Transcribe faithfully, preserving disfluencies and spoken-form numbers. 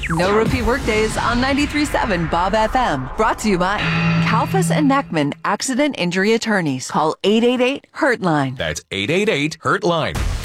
No repeat workdays on ninety-three point seven Bob F M. Brought to you by Kalfas and Neckman Accident Injury Attorneys. Call eight eight eight, hurt line. That's eight eight eight, hurt line.